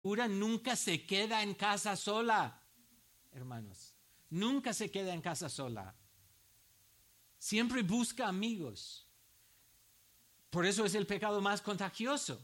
nunca se queda en casa sola, hermanos. Nunca se queda en casa sola. Siempre busca amigos. Por eso es el pecado más contagioso.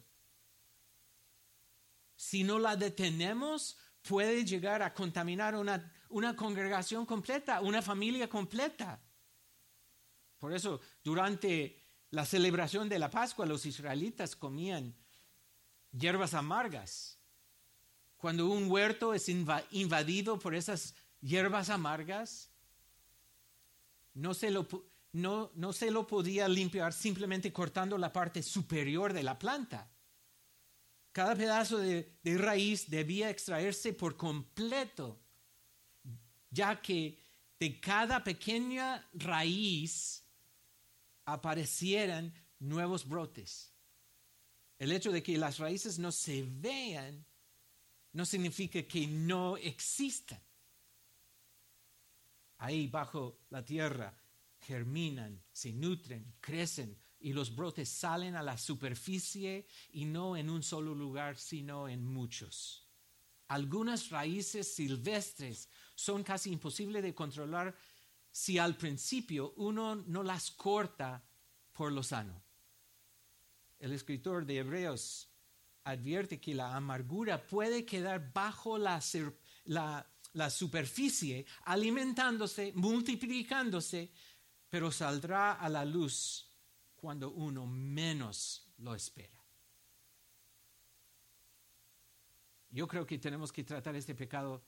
Si no la detenemos, puede llegar a contaminar una congregación completa, una familia completa. Por eso, durante la celebración de la Pascua, los israelitas comían hierbas amargas. Cuando un huerto es invadido por esas hierbas amargas, no se lo podía limpiar simplemente cortando la parte superior de la planta. Cada pedazo de raíz debía extraerse por completo, ya que de cada pequeña raíz aparecieran nuevos brotes. El hecho de que las raíces no se vean no significa que no existan. Ahí bajo la tierra germinan, se nutren, crecen y los brotes salen a la superficie y no en un solo lugar, sino en muchos. Algunas raíces silvestres son casi imposibles de controlar si al principio uno no las corta por lo sano. El escritor de Hebreos advierte que la amargura puede quedar bajo la superficie, alimentándose, multiplicándose, pero saldrá a la luz cuando uno menos lo espera. Yo creo que tenemos que tratar este pecado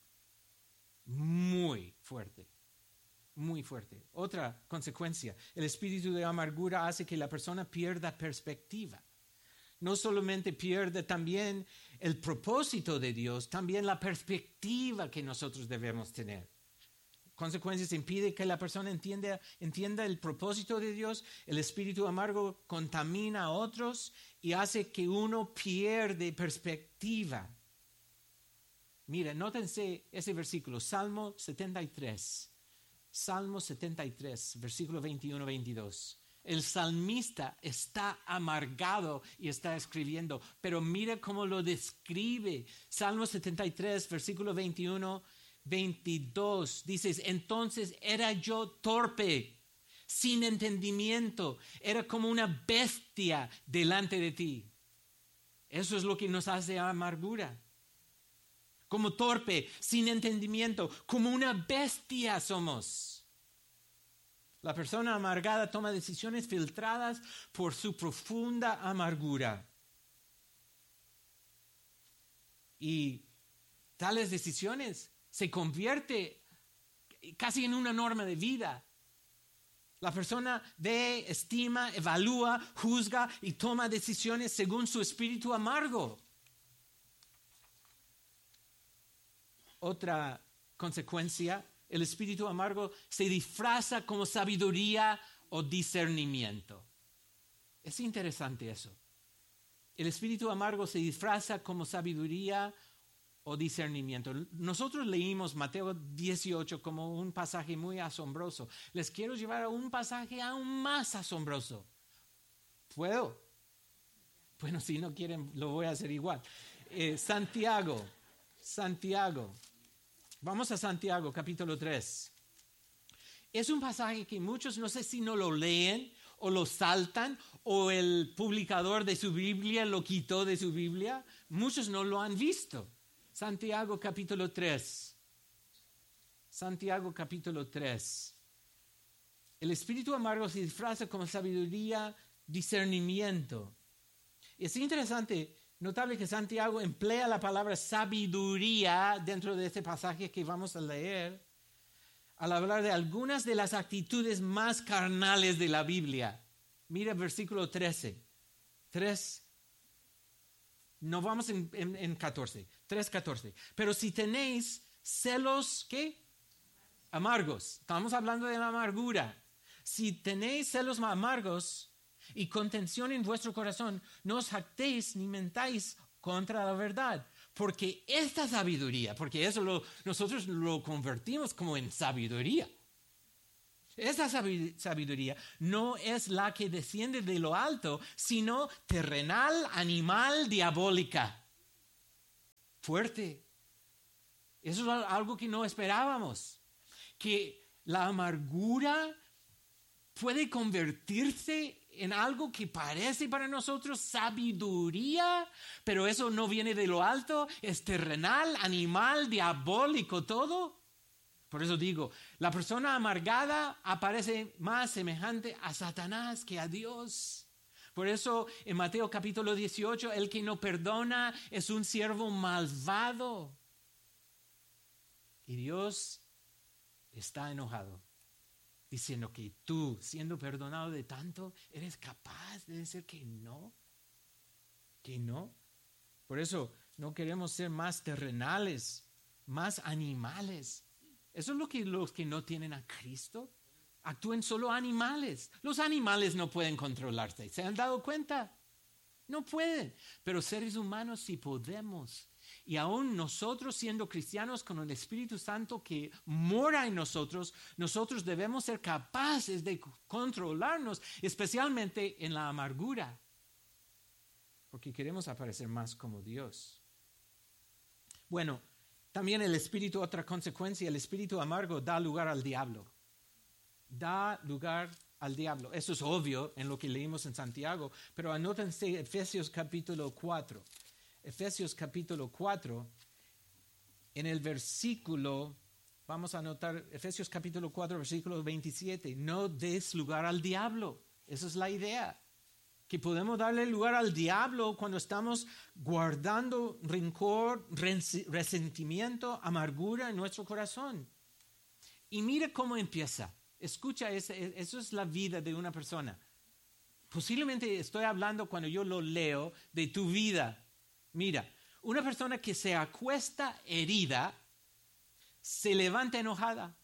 muy fuerte, muy fuerte. Otra consecuencia, el espíritu de amargura hace que la persona pierda perspectiva. No solamente pierde también el propósito de Dios, también la perspectiva que nosotros debemos tener. Consecuencias impide que la persona entienda el propósito de Dios. El espíritu amargo contamina a otros y hace que uno pierde perspectiva. Mira, nótense ese versículo, Salmo 73, versículo 21-22. El salmista está amargado y está escribiendo, pero mira cómo lo describe. Salmo 73, versículo 21-22, dices, entonces era yo torpe, sin entendimiento, era como una bestia delante de ti. Eso es lo que nos hace amargura. Como torpe, sin entendimiento, como una bestia somos. La persona amargada toma decisiones filtradas por su profunda amargura. Y tales decisiones se convierte casi en una norma de vida. La persona ve, estima, evalúa, juzga y toma decisiones según su espíritu amargo. Otra consecuencia, el espíritu amargo se disfraza como sabiduría o discernimiento. Es interesante eso. El espíritu amargo se disfraza como sabiduría o discernimiento. Nosotros leímos Mateo 18 como un pasaje muy asombroso. Les quiero llevar a un pasaje aún más asombroso. ¿Puedo? Bueno, si no quieren, lo voy a hacer igual. Santiago. Vamos a Santiago, capítulo 3. Es un pasaje que muchos no sé si no lo leen o lo saltan o el publicador de su Biblia lo quitó de su Biblia. Muchos no lo han visto. Santiago, capítulo 3. El espíritu amargo se disfraza como sabiduría, discernimiento. Es interesante, notable que Santiago emplea la palabra sabiduría dentro de este pasaje que vamos a leer al hablar de algunas de las actitudes más carnales de la Biblia. Mira versículo 13. No vamos en 14. 3:14. Pero si tenéis celos, ¿qué? Amargos. Estamos hablando de la amargura. Si tenéis celos amargos y contención en vuestro corazón, no os jactéis ni mentáis contra la verdad. Porque esta sabiduría, porque eso nosotros lo convertimos como en sabiduría. Esta sabiduría no es la que desciende de lo alto, sino terrenal, animal, diabólica. fuerte. Eso es algo que no esperábamos. Que la amargura puede convertirse en algo que parece para nosotros sabiduría, pero eso no viene de lo alto, es terrenal, animal, diabólico, todo. Por eso digo, la persona amargada aparece más semejante a Satanás que a Dios. Por eso en Mateo capítulo 18, el que no perdona es un siervo malvado. Y Dios está enojado, diciendo que tú, siendo perdonado de tanto, eres capaz de decir que no. Que no. Por eso no queremos ser más terrenales, más animales. Eso es lo que los que no tienen a Cristo actúen solo animales. Los animales no pueden controlarse. ¿Se han dado cuenta? No pueden. Pero seres humanos sí podemos. Y aún nosotros siendo cristianos con el Espíritu Santo que mora en nosotros, nosotros debemos ser capaces de controlarnos, especialmente en la amargura. Porque queremos aparecer más como Dios. Bueno, también el espíritu, otra consecuencia, el espíritu amargo da lugar al diablo. Da lugar al diablo. Eso es obvio en lo que leímos en Santiago, pero anótense Efesios capítulo 4. Efesios capítulo 4, en el versículo, vamos a anotar Efesios capítulo 4, versículo 27. No des lugar al diablo. Esa es la idea. Que podemos darle lugar al diablo cuando estamos guardando rencor, resentimiento, amargura en nuestro corazón. Y mira cómo empieza. Escucha, eso es la vida de una persona. Posiblemente estoy hablando cuando yo lo leo de tu vida. Mira, una persona que se acuesta herida, se levanta enojada.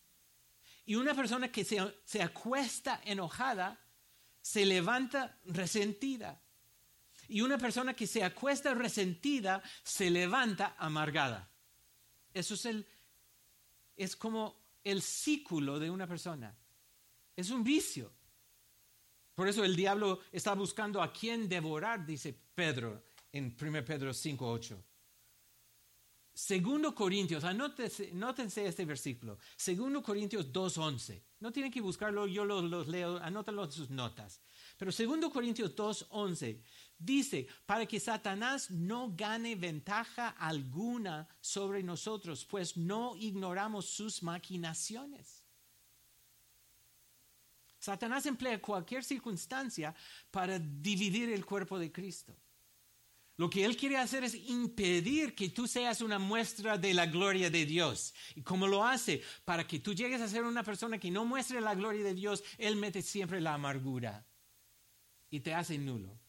Y una persona que se acuesta enojada, se levanta resentida. Y una persona que se acuesta resentida, se levanta amargada. Eso es como el ciclo de una persona. Es un vicio. Por eso el diablo está buscando a quién devorar, dice Pedro en 1 Pedro 5:8. Segundo Corintios, anótense este versículo. Segundo Corintios 2:11. No tienen que buscarlo, yo los leo, anótalo en sus notas. Pero segundo Corintios 2:11 dice, para que Satanás no gane ventaja alguna sobre nosotros, pues no ignoramos sus maquinaciones. Satanás emplea cualquier circunstancia para dividir el cuerpo de Cristo. Lo que él quiere hacer es impedir que tú seas una muestra de la gloria de Dios. ¿Y cómo lo hace? Para que tú llegues a ser una persona que no muestre la gloria de Dios, él mete siempre la amargura y te hace nulo.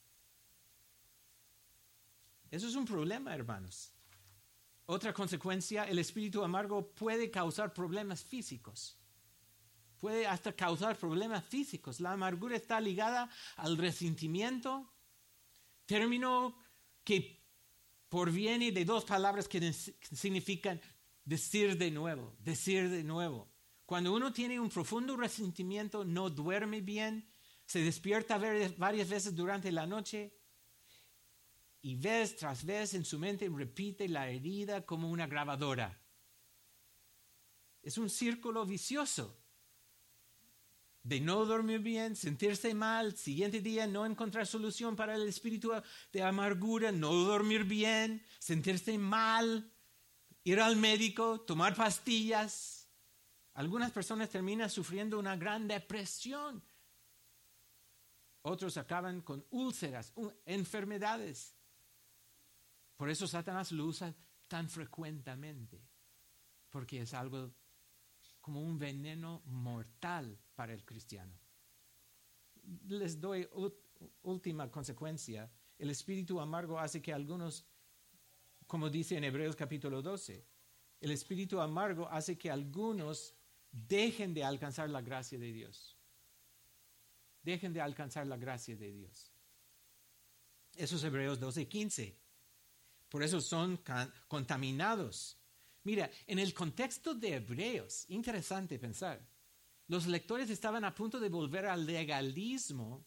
Eso es un problema, hermanos. Otra consecuencia, el espíritu amargo puede causar problemas físicos. Puede hasta causar problemas físicos. La amargura está ligada al resentimiento, término que proviene de dos palabras que significan decir de nuevo, decir de nuevo. Cuando uno tiene un profundo resentimiento, no duerme bien, se despierta varias veces durante la noche y vez tras vez en su mente repite la herida como una grabadora. Es un círculo vicioso. De no dormir bien, sentirse mal, siguiente día no encontrar solución para el espíritu de amargura, no dormir bien, sentirse mal, ir al médico, tomar pastillas. Algunas personas terminan sufriendo una gran depresión. Otros acaban con úlceras, enfermedades. Por eso Satanás lo usa tan frecuentemente, porque es algo como un veneno mortal para el cristiano. Les doy última consecuencia. El espíritu amargo hace que algunos, como dice en Hebreos capítulo 12, el espíritu amargo hace que algunos dejen de alcanzar la gracia de Dios. Dejen de alcanzar la gracia de Dios. Eso es Hebreos 12:15. Por eso son contaminados. Mira, en el contexto de Hebreos, interesante pensar, los lectores estaban a punto de volver al legalismo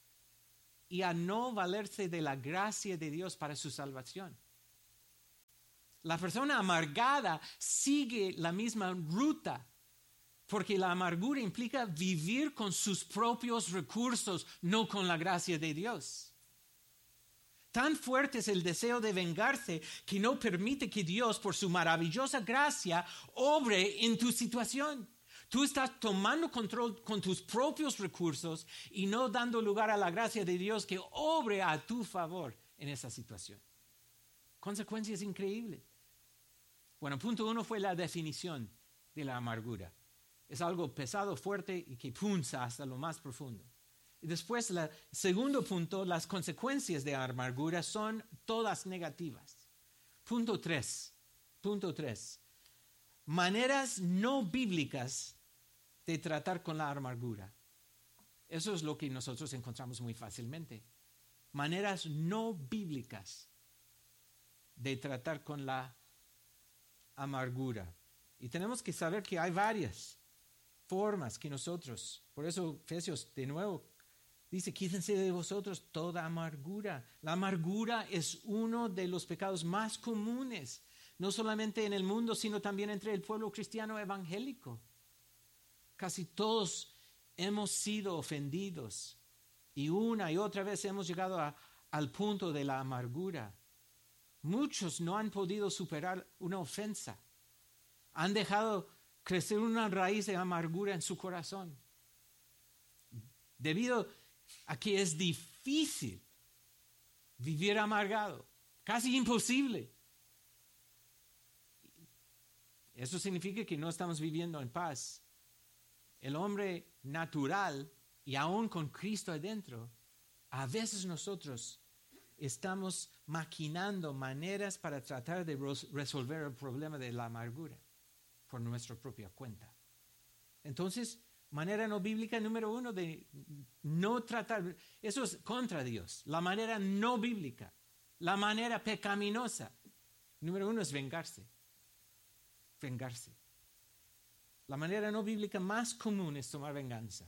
y a no valerse de la gracia de Dios para su salvación. La persona amargada sigue la misma ruta, porque la amargura implica vivir con sus propios recursos, no con la gracia de Dios. Tan fuerte es el deseo de vengarse que no permite que Dios, por su maravillosa gracia, obre en tu situación. Tú estás tomando control con tus propios recursos y no dando lugar a la gracia de Dios que obre a tu favor en esa situación. Consecuencias increíbles. Bueno, punto 1 fue la definición de la amargura. Es algo pesado, fuerte y que punza hasta lo más profundo. Y después, el segundo punto, las consecuencias de la amargura son todas negativas. Punto 3. Maneras no bíblicas de tratar con la amargura. Eso es lo que nosotros encontramos muy fácilmente. Maneras no bíblicas de tratar con la amargura. Y tenemos que saber que hay varias formas que nosotros, por eso Efesios de nuevo dice, quítense de vosotros toda amargura. La amargura es uno de los pecados más comunes, no solamente en el mundo, sino también entre el pueblo cristiano evangélico. Casi todos hemos sido ofendidos y una y otra vez hemos llegado al punto de la amargura. Muchos no han podido superar una ofensa. Han dejado crecer una raíz de amargura en su corazón. Debido a que es difícil vivir amargado, casi imposible. Eso significa que no estamos viviendo en paz. El hombre natural, y aún con Cristo adentro, a veces nosotros estamos maquinando maneras para tratar de resolver el problema de la amargura por nuestra propia cuenta. Entonces, manera no bíblica número 1 de no tratar, eso es contra Dios. La manera no bíblica, la manera pecaminosa, número 1 es vengarse. La manera no bíblica más común es tomar venganza.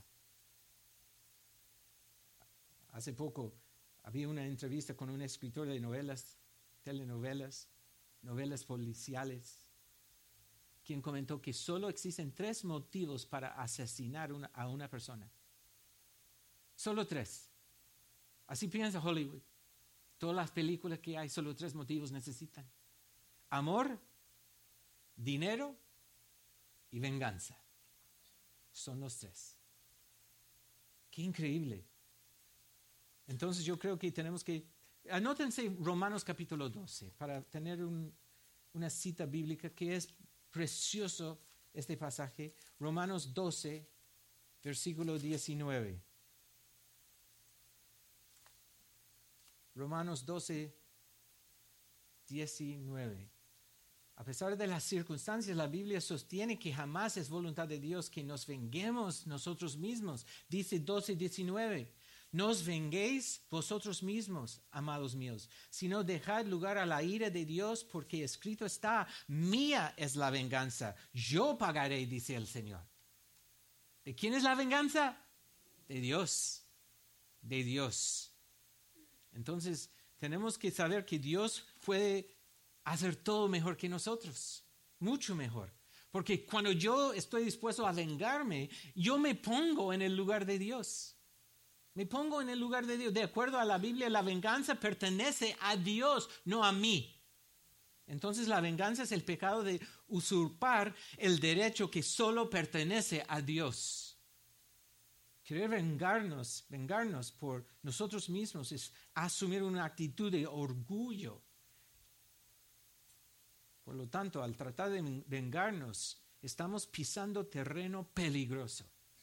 Hace poco había una entrevista con un escritor de novelas, telenovelas, novelas policiales, quien comentó que solo existen 3 motivos para asesinar a una persona. Solo 3. Así piensa Hollywood. Todas las películas que hay, solo 3 motivos necesitan: amor, dinero y venganza. Son los 3. Qué increíble. Entonces yo creo que tenemos que... Anótense Romanos capítulo 12 para tener una cita bíblica que es precioso este pasaje. Romanos 12, versículo 19. Romanos 12, 19. A pesar de las circunstancias, la Biblia sostiene que jamás es voluntad de Dios que nos venguemos nosotros mismos. Dice 12, 19. No os venguéis vosotros mismos, amados míos, sino dejad lugar a la ira de Dios, porque escrito está: mía es la venganza, yo pagaré, dice el Señor. ¿De quién es la venganza? De Dios. De Dios. Entonces, tenemos que saber que Dios puede hacer todo mejor que nosotros, mucho mejor. Porque cuando yo estoy dispuesto a vengarme, yo me pongo en el lugar de Dios. Me pongo en el lugar de Dios. De acuerdo a la Biblia, la venganza pertenece a Dios, no a mí. Entonces la venganza es el pecado de usurpar el derecho que solo pertenece a Dios. Querer vengarnos por nosotros mismos es asumir una actitud de orgullo. Por lo tanto, al tratar de vengarnos, estamos pisando terreno peligroso.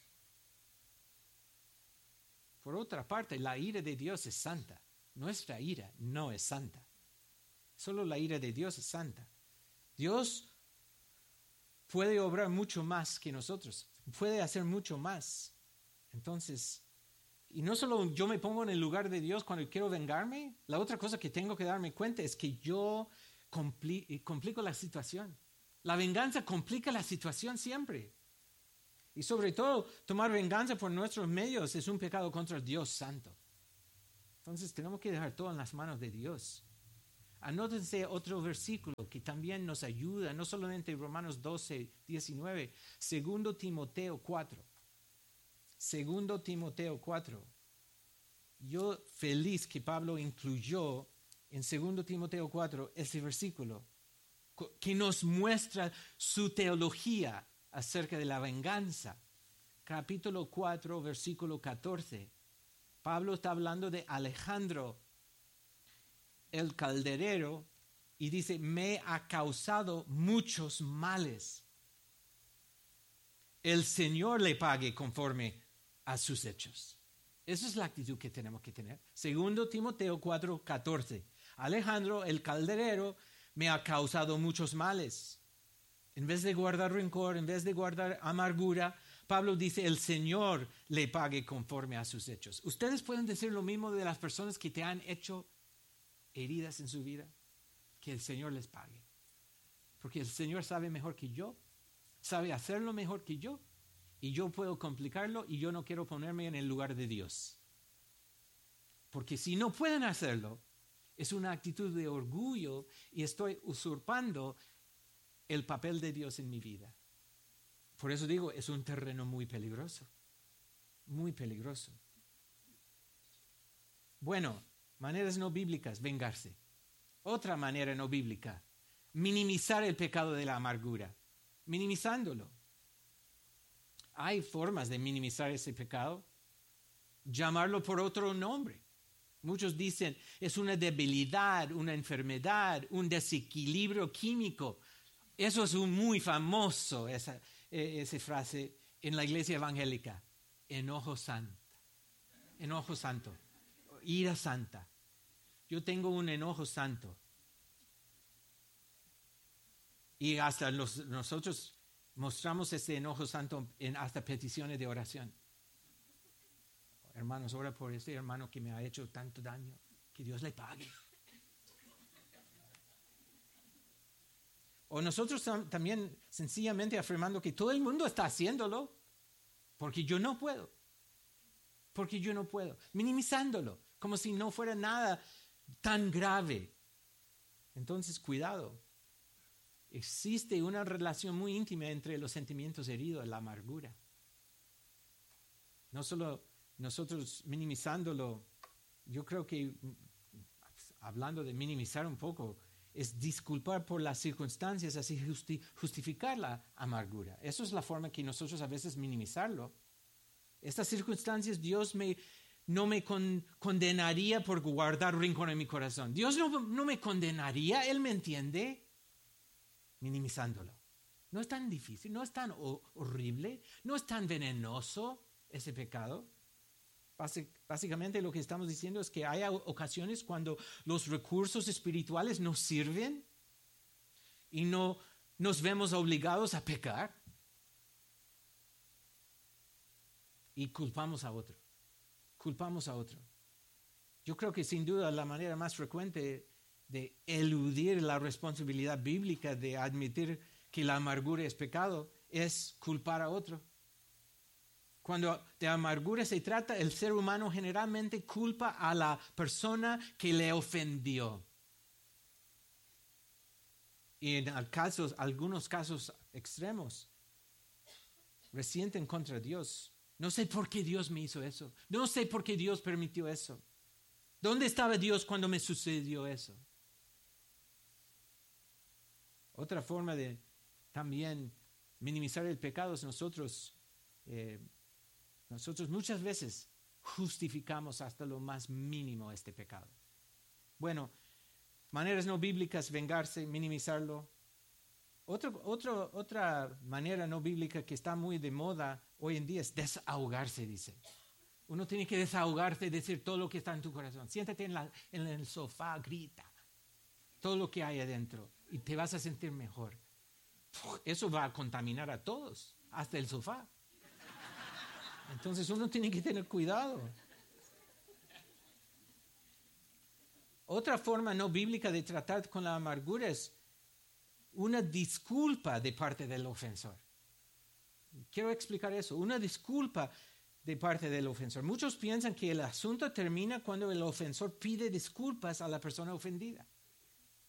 Por otra parte, la ira de Dios es santa. Nuestra ira no es santa. Solo la ira de Dios es santa. Dios puede obrar mucho más que nosotros. Puede hacer mucho más. Entonces, y no solo yo me pongo en el lugar de Dios cuando quiero vengarme, la otra cosa que tengo que darme cuenta es que yo complico la situación. La venganza complica la situación siempre. Y sobre todo, tomar venganza por nuestros medios es un pecado contra Dios santo. Entonces tenemos que dejar todo en las manos de Dios. Anótense otro versículo que también nos ayuda, no solamente Romanos 12, 19, segundo Timoteo 4. Segundo Timoteo 4. Yo feliz que Pablo incluyó en segundo Timoteo 4 ese versículo que nos muestra su teología acerca de la venganza. Capítulo 4, versículo 14. Pablo está hablando de Alejandro, el calderero, y dice, me ha causado muchos males. El Señor le pague conforme a sus hechos. Esa es la actitud que tenemos que tener. Segundo Timoteo 4, 14. Alejandro, el calderero, me ha causado muchos males. En vez de guardar rencor, en vez de guardar amargura, Pablo dice, el Señor le pague conforme a sus hechos. Ustedes pueden decir lo mismo de las personas que te han hecho heridas en su vida, que el Señor les pague. Porque el Señor sabe mejor que yo, sabe hacerlo mejor que yo, y yo puedo complicarlo y yo no quiero ponerme en el lugar de Dios. Porque si no pueden hacerlo, es una actitud de orgullo y estoy usurpando el papel de Dios en mi vida. Por eso digo, es un terreno muy peligroso, muy peligroso. Bueno, maneras no bíblicas, vengarse. Otra manera no bíblica, minimizar el pecado de la amargura, minimizándolo. Hay formas de minimizar ese pecado, llamarlo por otro nombre. Muchos dicen, es una debilidad, una enfermedad, un desequilibrio químico. Eso es muy famoso, esa frase en la iglesia evangélica. Enojo santo, ira santa. Yo tengo un enojo santo. Y hasta nosotros mostramos ese enojo santo en hasta peticiones de oración. Hermanos, ora por este hermano que me ha hecho tanto daño. Que Dios le pague. O nosotros también sencillamente afirmando que todo el mundo está haciéndolo porque yo no puedo. Porque yo no puedo. Minimizándolo, como si no fuera nada tan grave. Entonces, cuidado. Existe una relación muy íntima entre los sentimientos heridos y la amargura. No solo nosotros minimizándolo, yo creo que, hablando de minimizar un poco, es disculpar por las circunstancias, así justificar la amargura. Eso es la forma que nosotros a veces minimizarlo. Estas circunstancias Dios no me condenaría por guardar rencor en mi corazón. Dios no me condenaría, Él me entiende. Minimizándolo. No es tan difícil, no es tan horrible, no es tan venenoso ese pecado. Básicamente lo que estamos diciendo es que hay ocasiones cuando los recursos espirituales nos sirven y no nos vemos obligados a pecar y culpamos a otro. Yo creo que sin duda la manera más frecuente de eludir la responsabilidad bíblica de admitir que la amargura es pecado es culpar a otro. Cuando de amargura se trata, el ser humano generalmente culpa a la persona que le ofendió. Y en algunos casos extremos, resienten contra Dios. No sé por qué Dios me hizo eso. No sé por qué Dios permitió eso. ¿Dónde estaba Dios cuando me sucedió eso? Otra forma de también minimizar el pecado es nosotros muchas veces justificamos hasta lo más mínimo este pecado. Bueno, maneras no bíblicas, vengarse, minimizarlo. Otra manera no bíblica que está muy de moda hoy en día es desahogarse, dice. Uno tiene que desahogarse y decir todo lo que está en tu corazón. Siéntate en el sofá, grita todo lo que hay adentro y te vas a sentir mejor. Eso va a contaminar a todos, hasta el sofá. Entonces uno tiene que tener cuidado. Otra forma no bíblica de tratar con la amargura es una disculpa de parte del ofensor. Quiero explicar eso. Una disculpa de parte del ofensor. Muchos piensan que el asunto termina cuando el ofensor pide disculpas a la persona ofendida.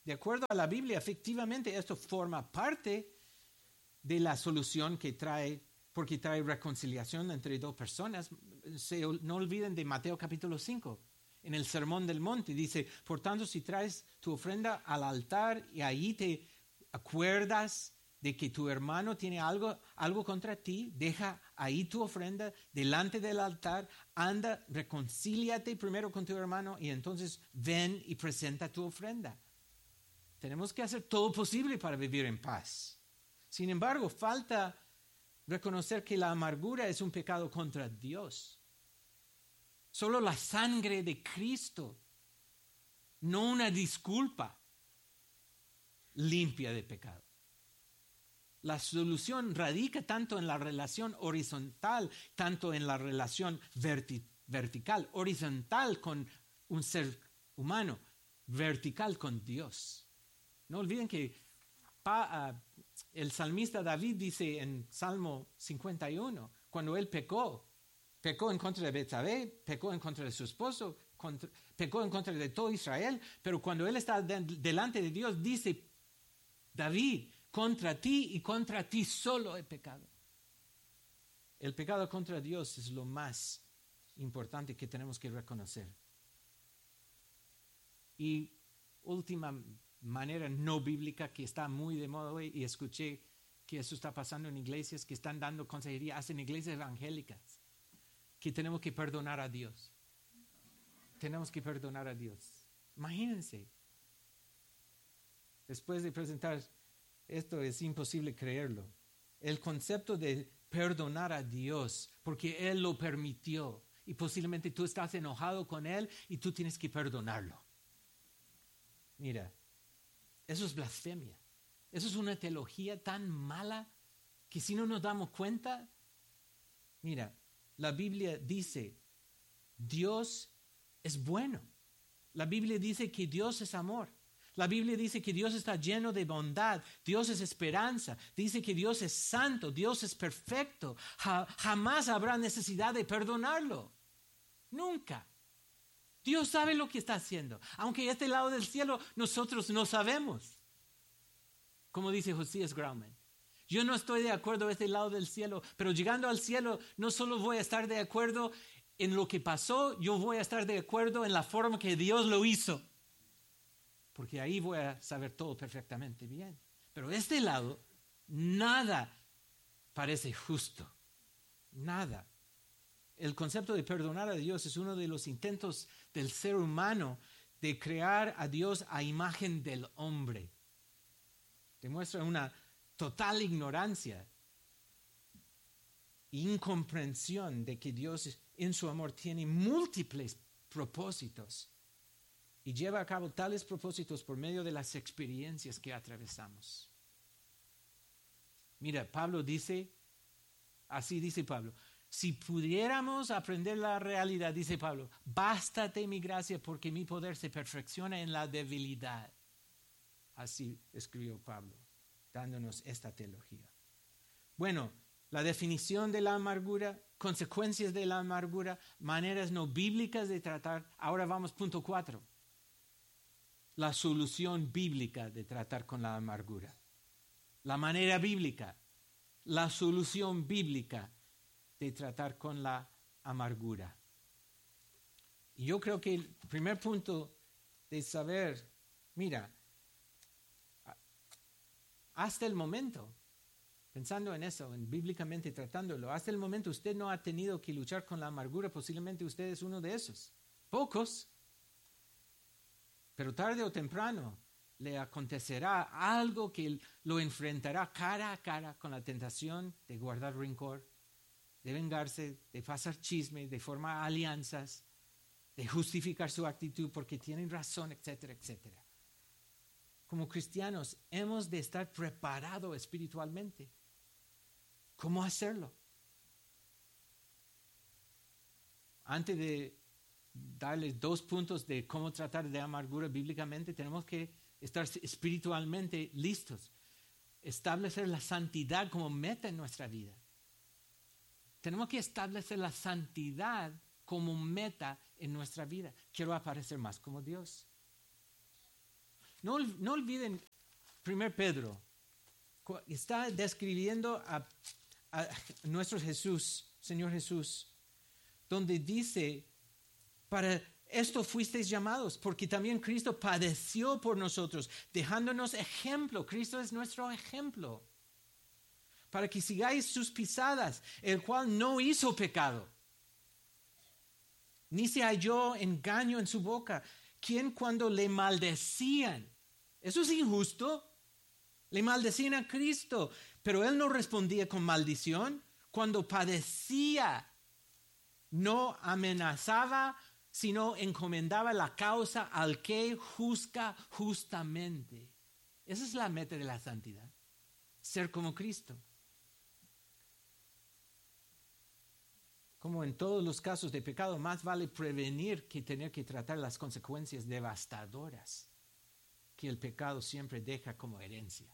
De acuerdo a la Biblia, efectivamente esto forma parte de la solución que trae, porque trae reconciliación entre dos personas. No olviden de Mateo capítulo 5, en el Sermón del Monte. Dice, por tanto, si traes tu ofrenda al altar y ahí te acuerdas de que tu hermano tiene algo contra ti, deja ahí tu ofrenda delante del altar, anda, reconcíliate primero con tu hermano y entonces ven y presenta tu ofrenda. Tenemos que hacer todo posible para vivir en paz. Sin embargo, falta reconocer que la amargura es un pecado contra Dios. Solo la sangre de Cristo, no una disculpa, limpia de pecado. La solución radica tanto en la relación horizontal, tanto en la relación vertical, horizontal con un ser humano, vertical con Dios. No olviden que el salmista David dice en Salmo 51, cuando él pecó en contra de Betsabé, pecó en contra de su esposo, pecó en contra de todo Israel, pero cuando él está delante de Dios, dice David, contra ti y contra ti solo he pecado. El pecado contra Dios es lo más importante que tenemos que reconocer. Y última manera no bíblica que está muy de moda hoy, y escuché que eso está pasando en iglesias que están dando consejería, hacen iglesias evangélicas, que tenemos que perdonar a Dios. Tenemos que perdonar a Dios. Imagínense. Después de presentar esto es imposible creerlo. El concepto de perdonar a Dios porque Él lo permitió y posiblemente tú estás enojado con Él y tú tienes que perdonarlo. Mira, eso es blasfemia. Eso es una teología tan mala que si no nos damos cuenta, mira, la Biblia dice, Dios es bueno. La Biblia dice que Dios es amor. La Biblia dice que Dios está lleno de bondad, Dios es esperanza, dice que Dios es santo, Dios es perfecto. Jamás habrá necesidad de perdonarlo. Nunca. Dios sabe lo que está haciendo. Aunque este lado del cielo nosotros no sabemos. Como dice Josías Grauman. Yo no estoy de acuerdo a este lado del cielo, pero llegando al cielo no solo voy a estar de acuerdo en lo que pasó, yo voy a estar de acuerdo en la forma que Dios lo hizo. Porque ahí voy a saber todo perfectamente bien. Pero este lado, nada parece justo. Nada. El concepto de perdonar a Dios es uno de los intentos del ser humano de crear a Dios a imagen del hombre. Demuestra una total ignorancia e incomprensión de que Dios en su amor tiene múltiples propósitos. Y lleva a cabo tales propósitos por medio de las experiencias que atravesamos. Mira, Pablo dice, así dice Pablo, si pudiéramos aprender la realidad, dice Pablo, bástate mi gracia porque mi poder se perfecciona en la debilidad. Así escribió Pablo, dándonos esta teología. Bueno, la definición de la amargura, consecuencias de la amargura, maneras no bíblicas de tratar. Ahora vamos punto 4. La solución bíblica de tratar con la amargura. La manera bíblica, la solución bíblica de tratar con la amargura. Y yo creo que el primer punto de saber, mira, hasta el momento, pensando en eso, en bíblicamente tratándolo, hasta el momento usted no ha tenido que luchar con la amargura, posiblemente usted es uno de esos. Pocos. Pero tarde o temprano le acontecerá algo que lo enfrentará cara a cara con la tentación de guardar rencor, de vengarse, de pasar chisme, de formar alianzas, de justificar su actitud porque tienen razón, etcétera, etcétera. Como cristianos hemos de estar preparados espiritualmente. ¿Cómo hacerlo? Antes de darles 2 puntos de cómo tratar de amargura bíblicamente, tenemos que estar espiritualmente listos. Establecer la santidad como meta en nuestra vida. Tenemos que establecer la santidad como meta en nuestra vida. Quiero aparecer más como Dios. No olviden 1 Pedro. Está describiendo a nuestro Jesús, Señor Jesús, donde dice, para esto fuisteis llamados, porque también Cristo padeció por nosotros, dejándonos ejemplo. Cristo es nuestro ejemplo, para que sigáis sus pisadas, el cual no hizo pecado, ni se halló engaño en su boca, quien cuando le maldecían, eso es injusto, le maldecían a Cristo, pero él no respondía con maldición. Cuando padecía, no amenazaba, sino encomendaba la causa al que juzga justamente. Esa es la meta de la santidad, ser como Cristo. Como en todos los casos de pecado, más vale prevenir que tener que tratar las consecuencias devastadoras que el pecado siempre deja como herencia.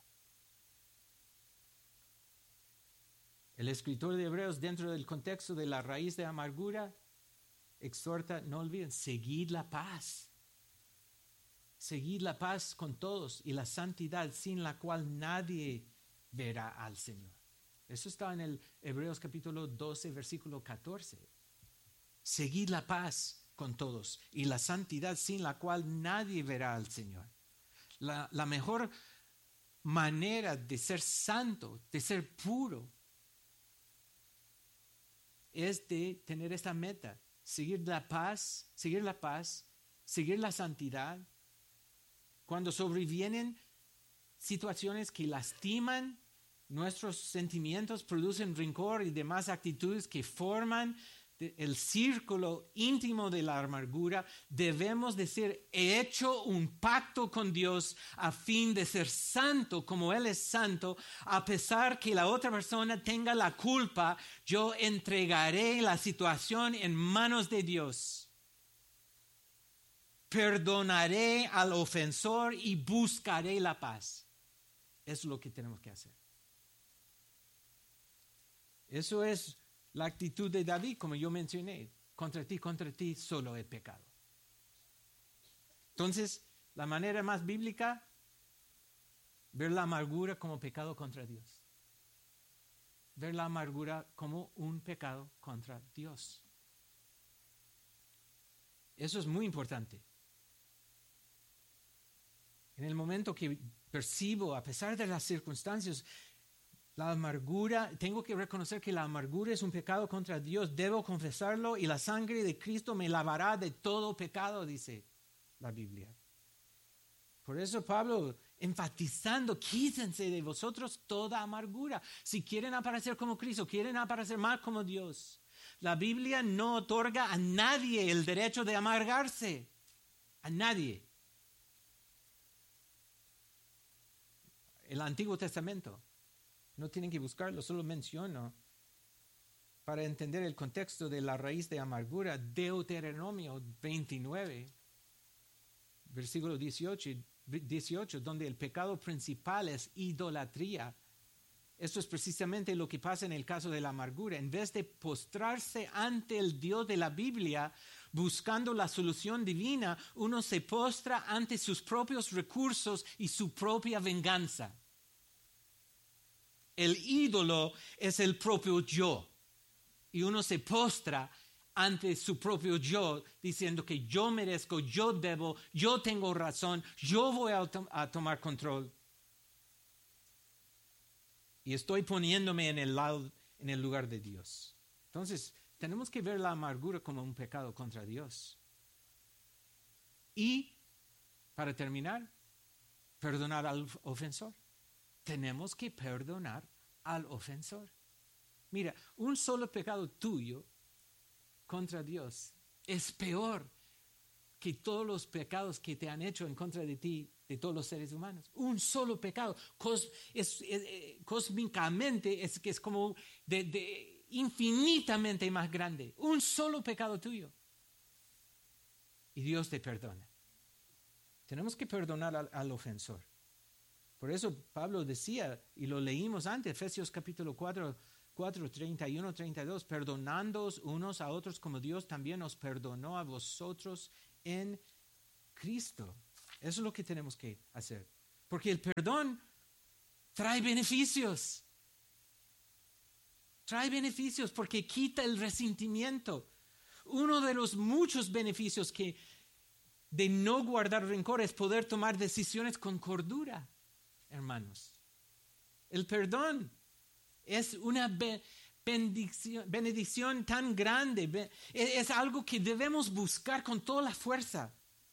El escritor de Hebreos, dentro del contexto de la raíz de amargura, exhorta, no olviden, seguid la paz. Seguid la paz con todos y la santidad sin la cual nadie verá al Señor. Eso está en el Hebreos capítulo 12, versículo 14. Seguid la paz con todos y la santidad sin la cual nadie verá al Señor. La mejor manera de ser santo, de ser puro, es de tener esta meta, seguir la paz, seguir la santidad. Cuando sobrevienen situaciones que lastiman nuestros sentimientos, producen rencor y demás actitudes que forman el círculo íntimo de la amargura, debemos decir, he hecho un pacto con Dios a fin de ser santo como Él es santo, a pesar que la otra persona tenga la culpa, yo entregaré la situación en manos de Dios. Perdonaré al ofensor y buscaré la paz. Eso es lo que tenemos que hacer. Eso es la actitud de David, como yo mencioné. Contra ti solo he pecado. Entonces, la manera más bíblica, ver la amargura como pecado contra Dios. Ver la amargura como un pecado contra Dios. Eso es muy importante. En el momento que percibo, a pesar de las circunstancias, la amargura, tengo que reconocer que la amargura es un pecado contra Dios, debo confesarlo y la sangre de Cristo me lavará de todo pecado, dice la Biblia. Por eso Pablo, enfatizando, quítense de vosotros toda amargura. Si quieren aparecer como Cristo, quieren aparecer más como Dios. La Biblia no otorga a nadie el derecho de amargarse, a nadie. El Antiguo Testamento. No tienen que buscarlo, solo menciono para entender el contexto de la raíz de amargura. Deuteronomio 29, versículo 18, donde el pecado principal es idolatría. Esto es precisamente lo que pasa en el caso de la amargura. En vez de postrarse ante el Dios de la Biblia, buscando la solución divina, uno se postra ante sus propios recursos y su propia venganza. El ídolo es el propio yo. Y uno se postra ante su propio yo, diciendo que yo merezco, yo debo, yo tengo razón, yo voy a tomar control. Y estoy poniéndome en el lugar de Dios. Entonces, tenemos que ver la amargura como un pecado contra Dios. Y, para terminar, perdonar al ofensor. Tenemos que perdonar al ofensor. Mira, un solo pecado tuyo contra Dios es peor que todos los pecados que te han hecho en contra de ti, de todos los seres humanos. Un solo pecado, cósmicamente es como de infinitamente más grande. Un solo pecado tuyo. Y Dios te perdona. Tenemos que perdonar al ofensor. Por eso Pablo decía, y lo leímos antes, Efesios capítulo 4, 31, 32, perdonándoos unos a otros como Dios también os perdonó a vosotros en Cristo. Eso es lo que tenemos que hacer. Porque el perdón trae beneficios. Trae beneficios porque quita el resentimiento. Uno de los muchos beneficios de no guardar rencor es poder tomar decisiones con cordura, hermanos. El perdón es una bendición tan grande. Es algo que debemos buscar con toda la fuerza.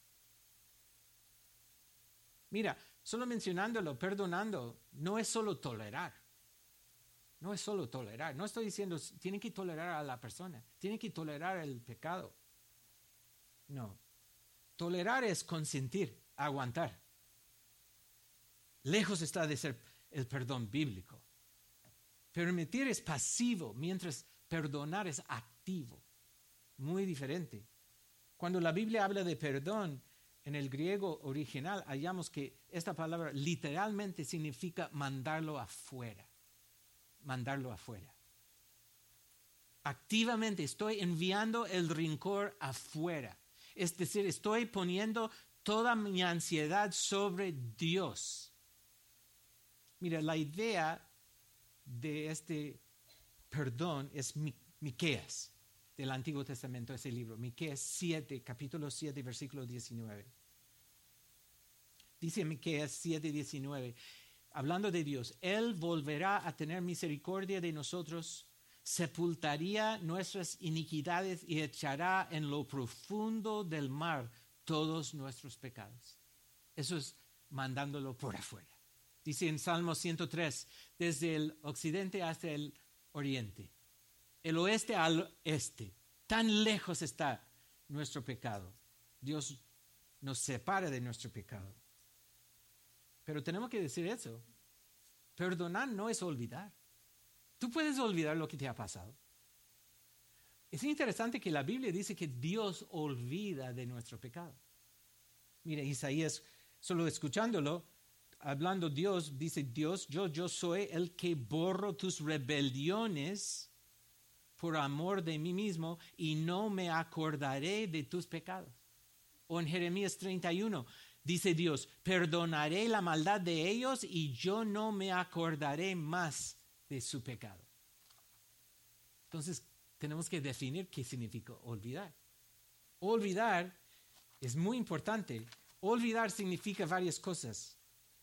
Mira, solo mencionándolo, perdonando, no es solo tolerar. No es solo tolerar. No estoy diciendo, tienen que tolerar a la persona. Tienen que tolerar el pecado. No. Tolerar es consentir, aguantar. Lejos está de ser el perdón bíblico. Permitir es pasivo, mientras perdonar es activo. Muy diferente. Cuando la Biblia habla de perdón, en el griego original hallamos que esta palabra literalmente significa mandarlo afuera. Mandarlo afuera. Activamente estoy enviando el rencor afuera. Es decir, estoy poniendo toda mi ansiedad sobre Dios. Mira, la idea de este perdón es Miqueas, del Antiguo Testamento, ese libro. Miqueas 7, capítulo 7, versículo 19. Dice Miqueas 7, 19. Hablando de Dios, Él volverá a tener misericordia de nosotros, sepultaría nuestras iniquidades y echará en lo profundo del mar todos nuestros pecados. Eso es mandándolo por afuera. Dice en Salmo 103, desde el occidente hasta el oriente, el oeste al este, tan lejos está nuestro pecado. Dios nos separa de nuestro pecado. Pero tenemos que decir eso. Perdonar no es olvidar. Tú puedes olvidar lo que te ha pasado. Es interesante que la Biblia dice que Dios olvida de nuestro pecado. Mira, Isaías, solo escuchándolo, hablando Dios, dice Dios, yo soy el que borro tus rebeliones por amor de mí mismo y no me acordaré de tus pecados. O en Jeremías 31, dice Dios, perdonaré la maldad de ellos y yo no me acordaré más de su pecado. Entonces, tenemos que definir qué significa olvidar. Olvidar es muy importante. Olvidar significa varias cosas.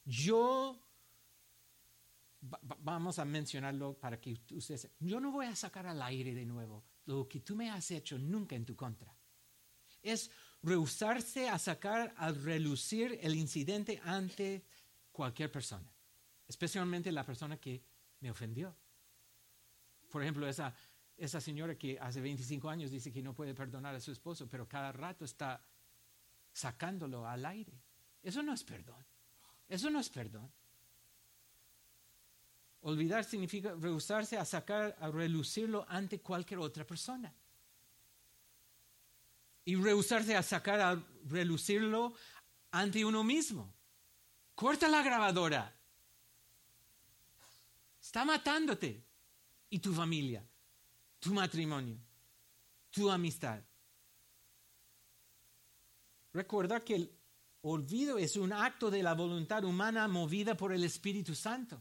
Vamos a mencionarlo para que ustedes, yo no voy a sacar al aire de nuevo lo que tú me has hecho nunca en tu contra. Es rehusarse a sacar a relucir el incidente ante cualquier persona, especialmente la persona que me ofendió. Por ejemplo, esa señora que hace 25 años dice que no puede perdonar a su esposo, pero cada rato está sacándolo al aire. Eso no es perdón. Eso no es perdón. Olvidar significa rehusarse a sacar, a relucirlo ante cualquier otra persona. Y rehusarse a sacar, a relucirlo ante uno mismo. Corta la grabadora. Está matándote. Y tu familia, tu matrimonio, tu amistad. Recordar que el olvido es un acto de la voluntad humana movida por el Espíritu Santo.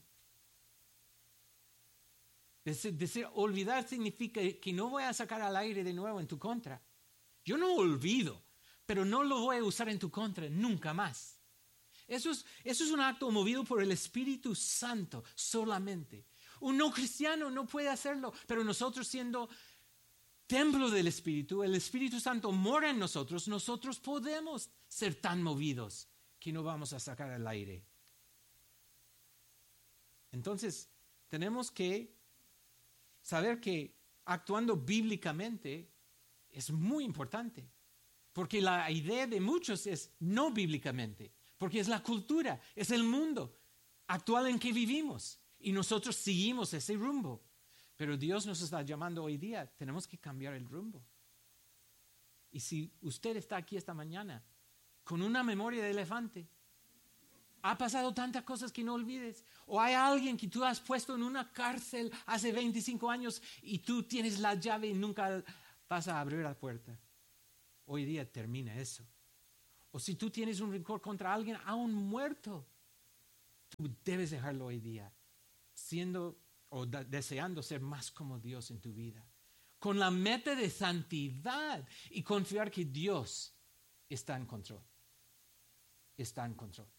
Decir olvidar significa que no voy a sacar al aire de nuevo en tu contra. Yo no olvido, pero no lo voy a usar en tu contra nunca más. Eso es un acto movido por el Espíritu Santo solamente. Un no cristiano no puede hacerlo, pero nosotros siendo templo del Espíritu, el Espíritu Santo mora en nosotros, nosotros podemos ser tan movidos que no vamos a sacar al aire. Entonces, tenemos que saber que actuando bíblicamente es muy importante, porque la idea de muchos es no bíblicamente, porque es la cultura, es el mundo actual en que vivimos y nosotros seguimos ese rumbo. Pero Dios nos está llamando hoy día, tenemos que cambiar el rumbo. Y si usted está aquí esta mañana con una memoria de elefante, ha pasado tantas cosas que no olvides, o hay alguien que tú has puesto en una cárcel hace 25 años y tú tienes la llave y nunca vas a abrir la puerta. Hoy día termina eso. O si tú tienes un rencor contra alguien aún muerto, tú debes dejarlo hoy día, siendo o deseando ser más como Dios en tu vida, con la meta de santidad y confiar que Dios está en control. Está en control.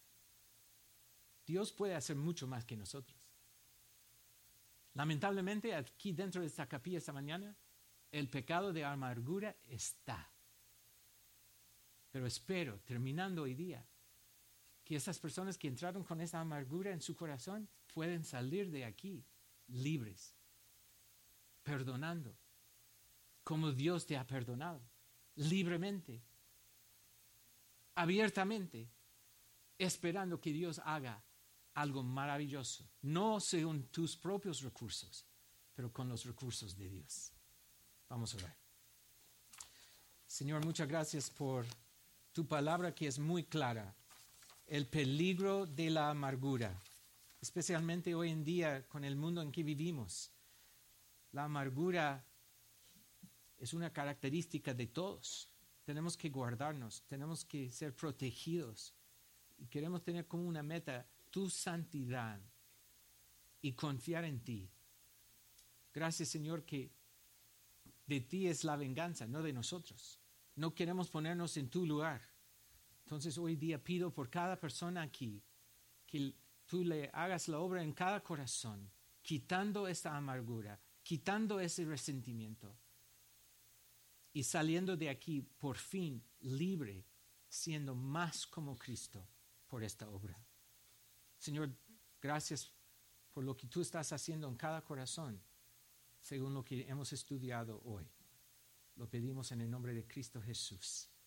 Dios puede hacer mucho más que nosotros. Lamentablemente, aquí dentro de esta capilla esta mañana, el pecado de amargura está. Pero espero, terminando hoy día, que esas personas que entraron con esa amargura en su corazón pueden salir de aquí libres, perdonando, como Dios te ha perdonado, libremente, abiertamente, esperando que Dios haga algo maravilloso, no según tus propios recursos, pero con los recursos de Dios. Vamos a orar. Señor, muchas gracias por tu palabra que es muy clara. El peligro de la amargura, especialmente hoy en día con el mundo en que vivimos. La amargura es una característica de todos. Tenemos que guardarnos, tenemos que ser protegidos y queremos tener como una meta tu santidad y confiar en ti. Gracias, Señor, que de ti es la venganza, no de nosotros. No queremos ponernos en tu lugar. Entonces hoy día pido por cada persona aquí que tú le hagas la obra en cada corazón, quitando esta amargura, quitando ese resentimiento y saliendo de aquí por fin libre, siendo más como Cristo por esta obra. Señor, gracias por lo que tú estás haciendo en cada corazón, según lo que hemos estudiado hoy. Lo pedimos en el nombre de Cristo Jesús.